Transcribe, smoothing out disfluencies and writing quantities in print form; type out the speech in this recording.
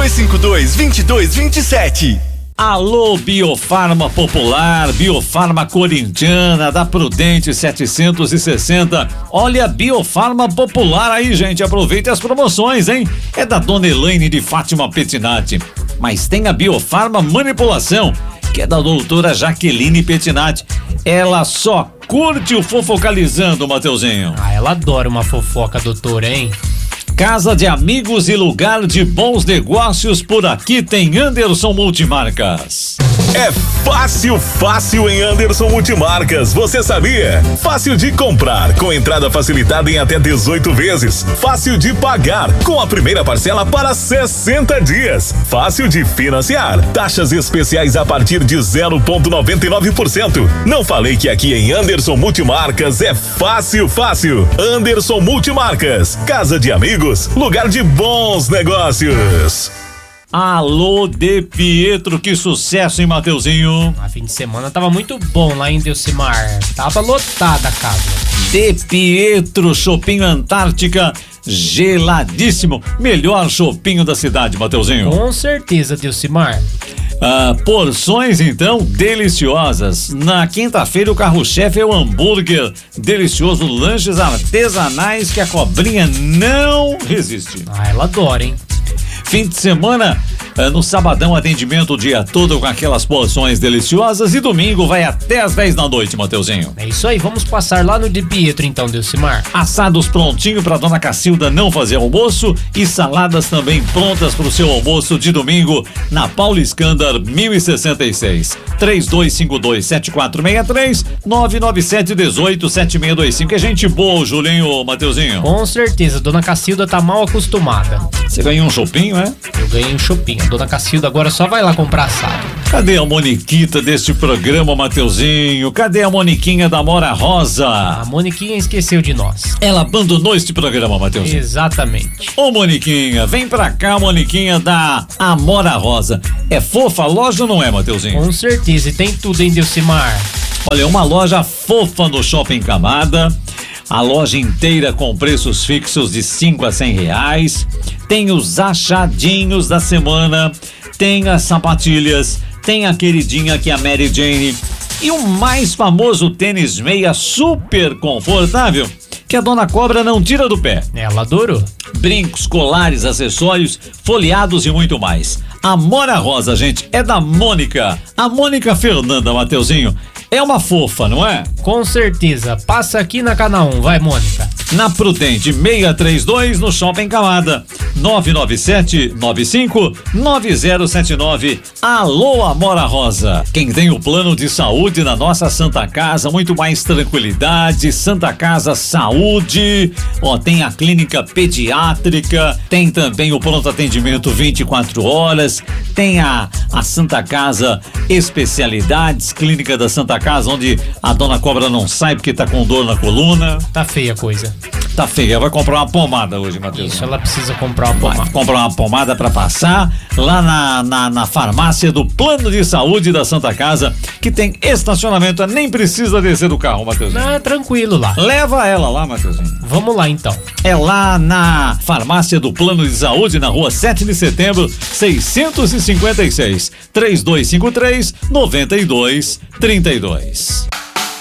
3252-2227. Alô, Biofarma Popular, Biofarma Corintiana, da Prudente 760. Olha a Biofarma Popular aí, gente, aproveite as promoções, hein? É da Dona Elaine de Fátima Petinati. Mas tem a Biofarma Manipulação, que é da doutora Jaqueline Petinati. Ela só curte o Fofocalizando, Mateuzinho. Ela adora uma fofoca, doutora, hein? Casa de amigos e lugar de bons negócios, por aqui tem Anderson Multimarcas. É fácil em Anderson Multimarcas, você sabia? Fácil de comprar, com entrada facilitada em até 18 vezes. Fácil de pagar, com a primeira parcela para 60 dias. Fácil de financiar, taxas especiais a partir de 0,99%. Não falei que aqui em Anderson Multimarcas é fácil. Anderson Multimarcas, casa de amigos, lugar de bons negócios. Alô, De Pietro, que sucesso, hein, Mateuzinho? A fim de semana tava muito bom lá em Delcimar. Tava lotada a casa. De Pietro, Chopinho Antártica, geladíssimo. Melhor chopinho da cidade, Mateuzinho. Com certeza, Delcimar. Porções, então, deliciosas. Na quinta-feira, o carro-chefe é o hambúrguer delicioso, lanches artesanais que a cobrinha não resiste. Ela adora, hein? Fim de semana, no sabadão, atendimento o dia todo com aquelas porções deliciosas, e domingo vai até às 10 da noite, Mateuzinho. É isso aí, vamos passar lá no De Pietro então, Delcimar. Assados prontinho pra dona Cacilda não fazer almoço, e saladas também prontas pro seu almoço de domingo na Paulo Escândar 1066. 3252-7463, 99718-7625. É gente boa, Julinho, Mateuzinho. Com certeza, dona Cacilda tá mal acostumada. Você ganhou um chopinho, é? Eu ganhei um chopinho. A dona Cacilda agora só vai lá comprar assado. Cadê a Moniquita deste programa, Mateuzinho? Cadê a Moniquinha da Amora Rosa? A Moniquinha esqueceu de nós. Ela abandonou este programa, Mateuzinho. Exatamente. Ô, Moniquinha, vem pra cá, Moniquinha da Amora Rosa. É fofa a loja ou não é, Mateuzinho? Com certeza, e tem tudo, hein, Delcimar? Olha, uma loja fofa no Shopping Camada. A loja inteira com preços fixos de 5 a 100 reais. Tem os achadinhos da semana, tem as sapatilhas, tem a queridinha que é a Mary Jane e o mais famoso tênis meia super confortável que a dona Cobra não tira do pé. Ela adorou. Brincos, colares, acessórios, folheados e muito mais. A Amora Rosa, gente, é da Mônica. A Mônica Fernanda, Mateuzinho, é uma fofa, não é? Com certeza. Passa aqui na Canal 1, vai, Mônica. Na Prudente 632, no Shopping Camada. 997-95-9079. Alô, Amora Rosa. Quem tem o plano de saúde na nossa Santa Casa, muito mais tranquilidade. Santa Casa Saúde. Tem a clínica pediátrica, tem também o pronto atendimento 24 horas, tem a Santa Casa Especialidades, clínica da Santa Casa, onde a dona Cobra não sai porque tá com dor na coluna. Tá feia a coisa. Tá feia, vai comprar uma pomada hoje, Matheus. Isso, ela precisa comprar uma pomada. Vai comprar uma pomada pra passar lá na farmácia do Plano de Saúde da Santa Casa, que tem estacionamento, nem precisa descer do carro, Matheus. Não, tranquilo lá. Leva ela lá, Matheus. Vamos lá então. É lá na farmácia do Plano de Saúde, na rua 7 de setembro, 656, 3253-9232.